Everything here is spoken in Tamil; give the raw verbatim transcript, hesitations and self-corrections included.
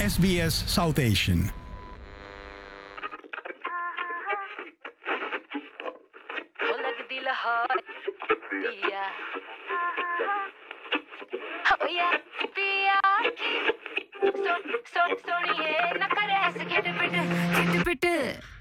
S B S South Asian. सोनिए न करे ऐसे खिट पिट खिट पिट